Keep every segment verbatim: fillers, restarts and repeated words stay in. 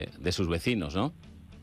de sus vecinos, ¿no?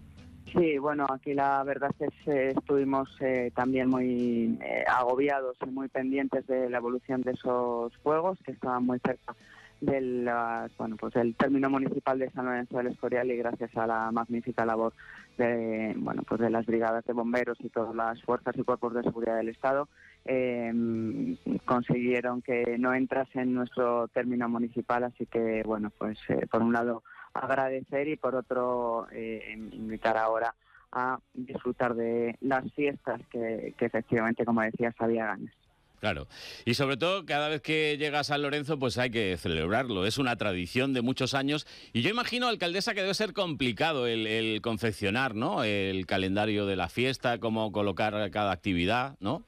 Sí, bueno, aquí la verdad es que eh, estuvimos eh, también muy eh, agobiados y muy pendientes de la evolución de esos fuegos, que estaban muy cerca del, uh, bueno, pues del término municipal de San Lorenzo del Escorial, y gracias a la magnífica labor de, bueno, pues de las brigadas de bomberos y todas las fuerzas y cuerpos de seguridad del Estado, eh, consiguieron que no entrase en nuestro término municipal. Así que, bueno, pues eh, por un lado agradecer y por otro eh, invitar ahora a disfrutar de las fiestas que, que efectivamente, como decías, había ganas. Claro, y sobre todo cada vez que llega a San Lorenzo pues hay que celebrarlo, es una tradición de muchos años y yo imagino, alcaldesa, que debe ser complicado el, el confeccionar, ¿no?, el calendario de la fiesta, cómo colocar cada actividad, ¿no?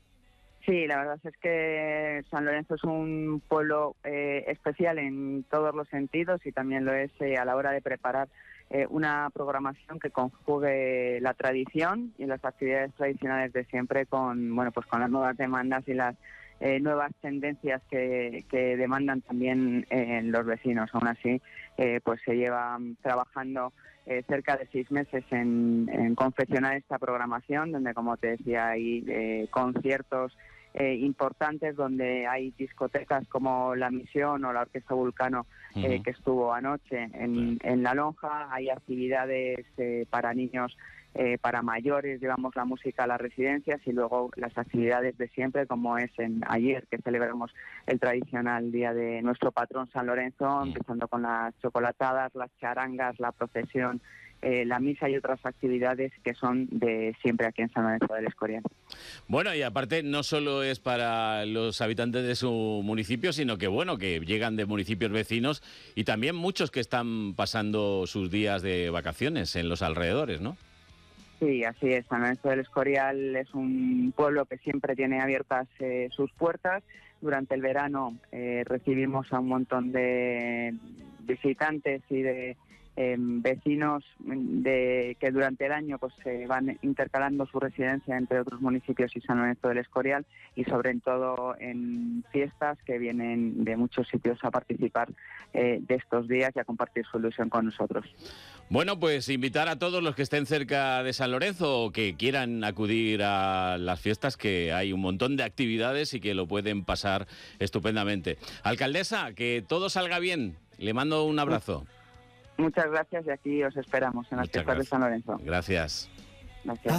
Sí, la verdad es que San Lorenzo es un pueblo eh, especial en todos los sentidos, y también lo es eh, a la hora de preparar eh, una programación que conjugue la tradición y las actividades tradicionales de siempre con, bueno, pues con las nuevas demandas y las eh, nuevas tendencias que, que demandan también eh, los vecinos. Aún así, eh, pues se lleva trabajando Eh, cerca de seis meses en, en confeccionar esta programación, donde, como te decía, hay eh, conciertos eh, importantes, donde hay discotecas como La Misión o la Orquesta Vulcano, eh, Uh-huh. que estuvo anoche en, en La Lonja. Hay actividades eh, para niños, eh, para mayores, llevamos la música a las residencias, y luego las actividades de siempre, como es en ayer, que celebramos el tradicional día de nuestro patrón San Lorenzo, Uh-huh. empezando con las chocolatadas, las charangas, la procesión, eh, la misa y otras actividades que son de siempre aquí en San Lorenzo del Escorial. Bueno, y aparte no solo es para los habitantes de su municipio, sino que, bueno, que llegan de municipios vecinos y también muchos que están pasando sus días de vacaciones en los alrededores, ¿no? Sí, así es. San Lorenzo del Escorial es un pueblo que siempre tiene abiertas eh, sus puertas. Durante el verano eh, recibimos a un montón de visitantes y de eh, vecinos de que durante el año pues se eh, van intercalando su residencia entre otros municipios y San Lorenzo del Escorial, y sobre todo en fiestas, que vienen de muchos sitios a participar eh, de estos días y a compartir su ilusión con nosotros. Bueno, pues invitar a todos los que estén cerca de San Lorenzo o que quieran acudir a las fiestas, que hay un montón de actividades y que lo pueden pasar estupendamente. Alcaldesa, que todo salga bien. Le mando un abrazo. Muchas gracias, y aquí os esperamos en las Muchas fiestas de gracias. San Lorenzo. Gracias. Gracias.